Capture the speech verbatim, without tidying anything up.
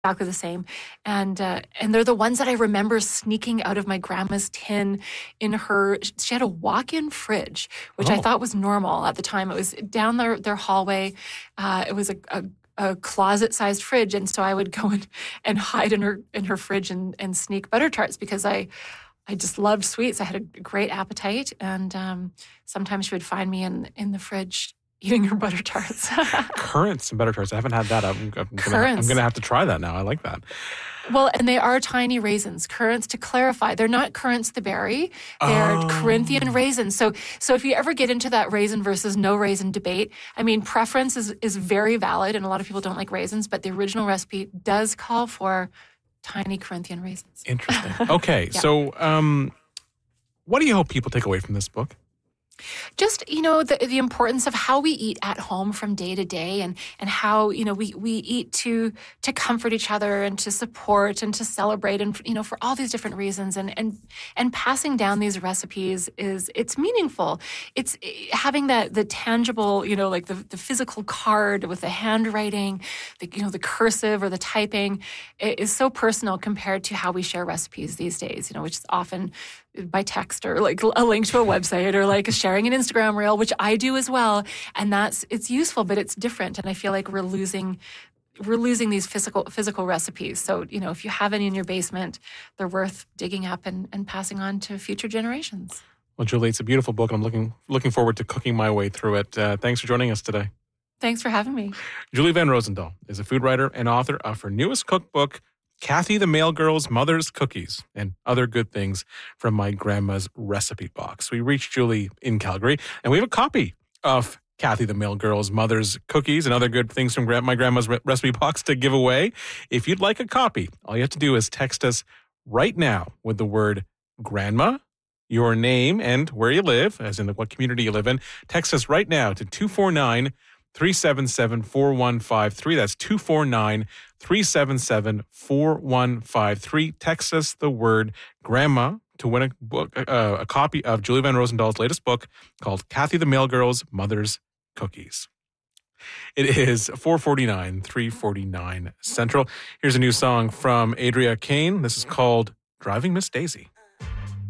exactly the same. And uh, and they're the ones that I remember sneaking out of my grandma's tin in her, she had a walk-in fridge, which Oh. I thought was normal at the time. It was down their, their hallway. Uh, it was a, a a closet-sized fridge, and so I would go and, and hide in her in her fridge and, and sneak butter tarts because I I just loved sweets. I had a great appetite, and um, sometimes she would find me in in the fridge eating her butter tarts. Currants and butter tarts. I haven't had that. I'm, I'm gonna, Currants. I'm gonna have to try that now. I like that. Well, and they are tiny raisins. Currants, to clarify, they're not currants the berry. They're Oh. Corinthian raisins. So so if you ever get into that raisin versus no raisin debate, I mean, preference is, is very valid, and a lot of people don't like raisins, but the original recipe does call for tiny Corinthian raisins. Interesting. Okay, Yeah. so um, what do you hope people take away from this book? Just, you know, the the importance of how we eat at home from day to day, and and how, you know, we we eat to to comfort each other and to support and to celebrate, and, you know, for all these different reasons, and and and passing down these recipes is, it's meaningful. It's having that the tangible, you know, like the the physical card with the handwriting, the, you know, the cursive or the typing is so personal compared to how we share recipes these days, you know, which is often by text or like a link to a website or like sharing an Instagram reel, which I do as well. And that's, it's useful, but it's different. And I feel like we're losing, we're losing these physical, physical recipes. So, you know, if you have any in your basement, they're worth digging up and, and passing on to future generations. Well, Julie, it's a beautiful book, and I'm looking looking forward to cooking my way through it. Uh, thanks for joining us today. Thanks for having me. Julie Van Rosendaal is a food writer and author of her newest cookbook, Kathy the Mail Girl's Mother's Cookies, and Other Good Things from My Grandma's Recipe Box. We reached Julie in Calgary, and we have a copy of Kathy the Mail Girl's Mother's Cookies and Other Good Things from My Grandma's Recipe Box to give away. If you'd like a copy, all you have to do is text us right now with the word grandma, your name, and where you live, as in what community you live in. Text us right now to two four nine, three seven seven, four one five three. That's two four nine, three seven seven, four one five three. Text us the word grandma to win a book, uh, a copy of Julie Van Rosendaal's latest book called Kathy the Mail Girl's Mother's Cookies. It is four forty-nine, three forty-nine Central. Here's a new song from Adria Kane. This is called Driving Miss Daisy.